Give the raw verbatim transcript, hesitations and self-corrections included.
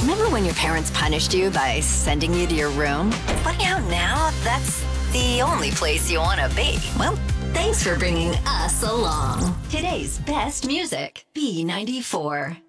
Remember when your parents punished you by sending you to your room? Funny how now that's the only place you want to be. Well, thanks for bringing us along. Today's best music, B ninety-four.